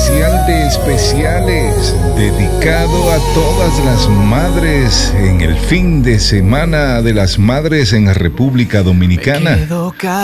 especial de especiales, dedicado a todas las madres en el fin de semana de las madres en República Dominicana.